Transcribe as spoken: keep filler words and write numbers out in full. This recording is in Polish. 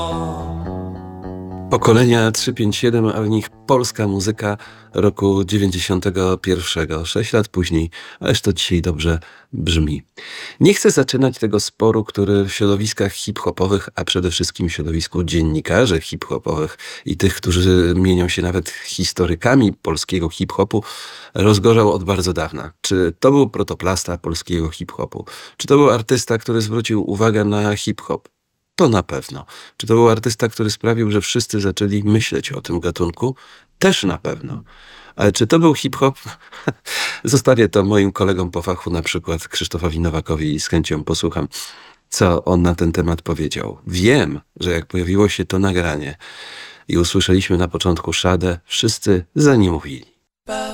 Pokolenia trzy pięć siedem, a w nich polska muzyka roku dziewięćdziesiątego pierwszego. Sześć lat później, ależ to dzisiaj dobrze brzmi. Nie chcę zaczynać tego sporu, który w środowiskach hip-hopowych, a przede wszystkim w środowisku dziennikarzy hip-hopowych i tych, którzy mienią się nawet historykami polskiego hip-hopu, rozgorzał od bardzo dawna. Czy to był protoplasta polskiego hip-hopu? Czy to był artysta, który zwrócił uwagę na hip-hop? To na pewno. Czy to był artysta, który sprawił, że wszyscy zaczęli myśleć o tym gatunku? Też na pewno. Ale czy to był hip-hop? Zostawię to moim kolegom po fachu, na przykład Krzysztofowi Nowakowi, i z chęcią posłucham, co on na ten temat powiedział. Wiem, że jak pojawiło się to nagranie i usłyszeliśmy na początku Szadę, wszyscy za nim mówili.